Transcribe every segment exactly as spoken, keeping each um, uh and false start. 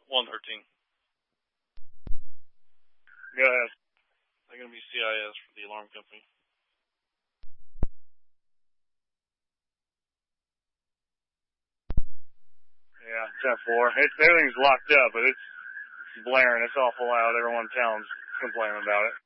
one thirteen. Go ahead. They're going to be C I S for the alarm company. Yeah, ten four. It's, everything's locked up, but it's blaring. It's awful loud. Everyone in town's complaining about it.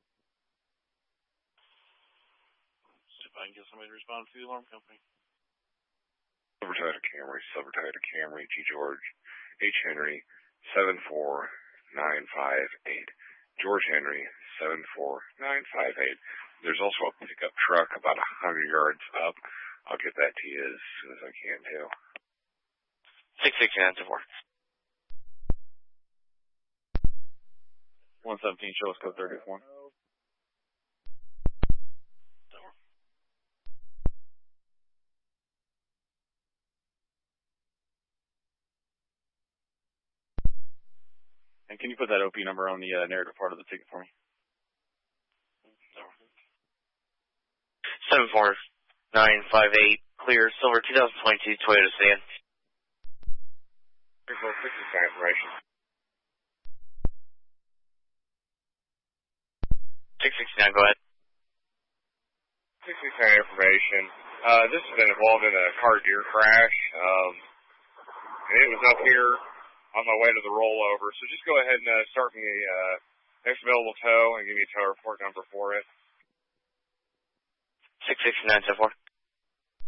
See if I can get somebody to respond to the alarm company. Silver Toyota Camry, Silver Toyota Camry, G. George, H. Henry, seven four nine five eight. George Henry, seven four nine five eight. There's also a pickup truck about one hundred yards up. I'll get that to you as soon as I can, too. six sixty-nine to four. one seventeen, show us code thirty-four. And can you put that O P number on the uh, narrative part of the ticket for me? seven four nine five eight, clear, silver two thousand twenty-two Toyota sedan. Visual six sixty-nine information. six sixty-nine, go ahead. six sixty-nine information. Uh, this has been involved in a car gear crash. Um, and it was up here on my way to the rollover. So just go ahead and uh, start me a uh, next available tow and give me a tow report number for it. six sixty-nine to four.